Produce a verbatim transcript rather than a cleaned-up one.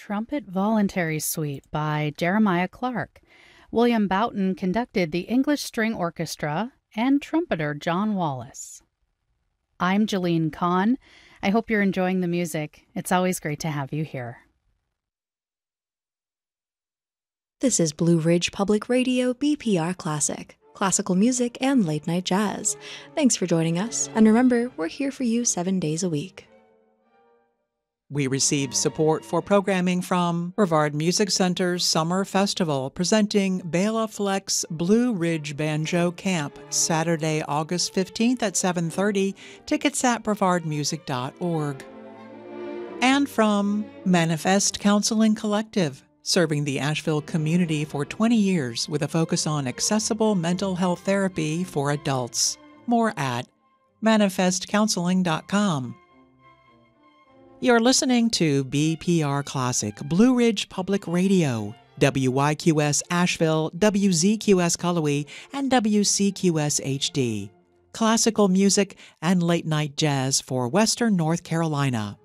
Trumpet Voluntary Suite by Jeremiah Clark. William Boughton conducted the English String Orchestra and trumpeter John Wallace. I'm Jeline Kahn. I hope you're enjoying the music. It's always great to have you here. This is Blue Ridge Public Radio B P R Classic, classical music and late night jazz. Thanks for joining us, and remember, we're here for you seven days a week. We received support for programming from Brevard Music Center's Summer Festival, presenting Bela Fleck's Blue Ridge Banjo Camp, Saturday, August fifteenth at seven thirty, tickets at brevard music dot org. And from Manifest Counseling Collective, serving the Asheville community for twenty years with a focus on accessible mental health therapy for adults. More at manifest counseling dot com. You're listening to B P R Classic, Blue Ridge Public Radio, W Y Q S Asheville, W Z Q S Cullowhee, and W C Q S H D. Classical music and late-night jazz for Western North Carolina.